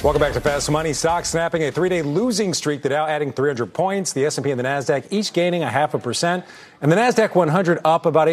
Welcome back to Fast Money. Stocks snapping a 3-day losing streak. The Dow adding 300 points. The S&P and the Nasdaq each gaining 0.5%. And the Nasdaq 100 up about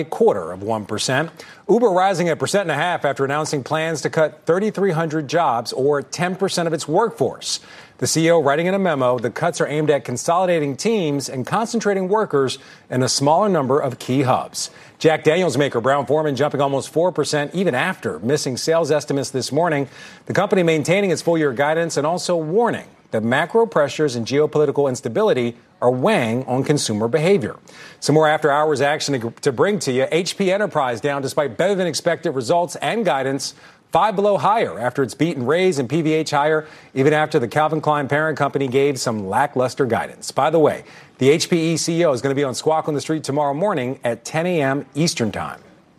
0.25%. Uber rising 1.5% after announcing plans to cut 3,300 jobs, or 10% of its workforce. The CEO writing in a memo, the cuts are aimed at consolidating teams and concentrating workers in a smaller number of key hubs. Jack Daniels maker Brown-Forman jumping almost 4% even after missing sales estimates this morning. The company maintaining its full-year guidance and also warning that macro pressures and geopolitical instability are weighing on consumer behavior. Some more after-hours action to bring to you. HP Enterprise down despite better-than-expected results and guidance. Five Below higher after its beat and raise, and PVH higher even after the Calvin Klein parent company gave some lackluster guidance. By the way, the HPE CEO is going to be on Squawk on the Street tomorrow morning at 10 a.m. Eastern Time.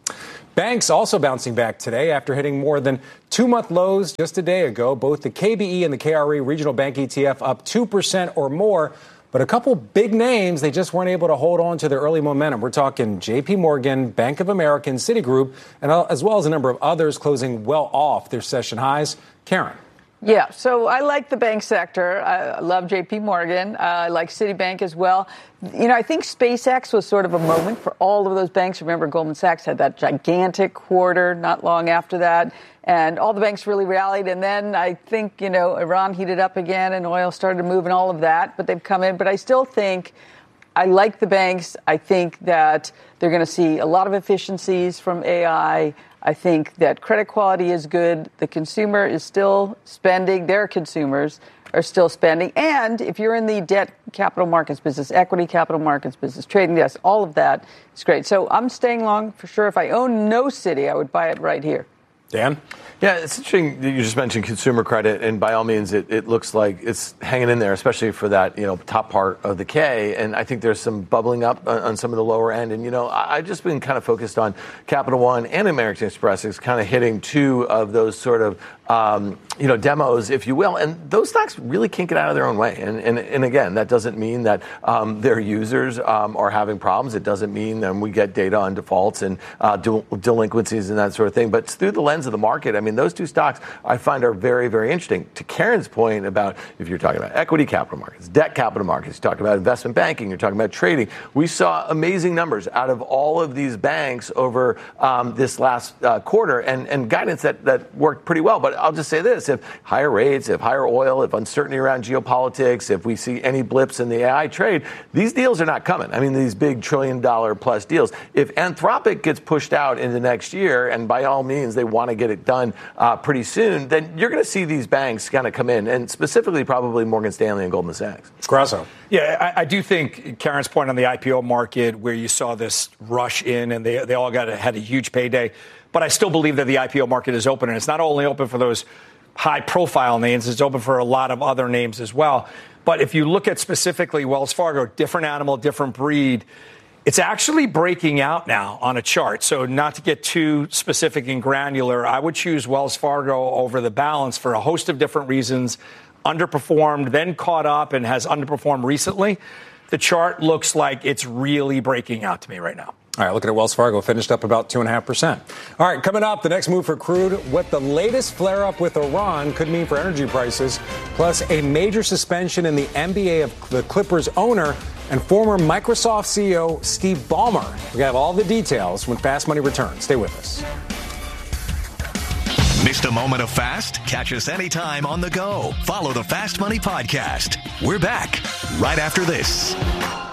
Banks also bouncing back today after hitting more than 2-month lows just a day ago. Both the KBE and the KRE regional bank ETF up 2% or more. But a couple big names, they just weren't able to hold on to their early momentum. We're talking J.P. Morgan, Bank of America, and Citigroup, and as well as a number of others closing well off their session highs. Karen. Yeah, so I like the bank sector. I love J.P. Morgan. I like Citibank as well. You know, I think SpaceX was sort of a moment for all of those banks. Remember, Goldman Sachs had that gigantic quarter not long after that. And all the banks really rallied. And then I think, you know, Iran heated up again and oil started to move and all of that. But they've come in. But I still think I like the banks. I think that they're going to see a lot of efficiencies from AI. I think that credit quality is good. The consumer is still spending. Their consumers are still spending. And if you're in the debt capital markets business, equity capital markets business, trading desk, all of that is great. So I'm staying long for sure. If I own no Citi, I would buy it right here. Dan? Yeah, it's interesting that you just mentioned consumer credit, and by all means, it looks like it's hanging in there, especially for that, you know, top part of the K. And I think there's some bubbling up on some of the lower end. And, you know, I've just been kind of focused on Capital One and American Express is kind of hitting two of those sort of, you know, demos, if you will. And those stocks really can't get out of their own way. And again, that doesn't mean that their users are having problems. It doesn't mean that we get data on defaults and delinquencies and that sort of thing. But it's through the lens of the market. I mean, those two stocks I find are very, very interesting. To Karen's point about if you're talking about equity capital markets, debt capital markets, you're talking about investment banking, you're talking about trading, we saw amazing numbers out of all of these banks over this last quarter and guidance that worked pretty well. But I'll just say this, if higher rates, if higher oil, if uncertainty around geopolitics, if we see any blips in the AI trade, these deals are not coming. I mean, these big $1 trillion plus deals. If Anthropic gets pushed out into next year, and by all means they want to get it done pretty soon, then you're going to see these banks kind of come in, and specifically probably Morgan Stanley and Goldman Sachs. Grasso. Yeah, I do think Karen's point on the IPO market, where you saw this rush in and they all had a huge payday. But I still believe that the IPO market is open, and it's not only open for those high-profile names, it's open for a lot of other names as well. But if you look at specifically Wells Fargo, different animal, different breed, it's actually breaking out now on a chart. So not to get too specific and granular, I would choose Wells Fargo over the balance for a host of different reasons. Underperformed, then caught up, and has underperformed recently. The chart looks like it's really breaking out to me right now. All right, looking at Wells Fargo, finished up about 2.5%. All right, coming up, the next move for crude, what the latest flare-up with Iran could mean for energy prices, plus a major suspension in the MBA of the Clippers owner and former Microsoft CEO Steve Ballmer. We have all the details when Fast Money returns. Stay with us. Missed a moment of Fast? Catch us anytime on the go. Follow the Fast Money Podcast. We're back right after this.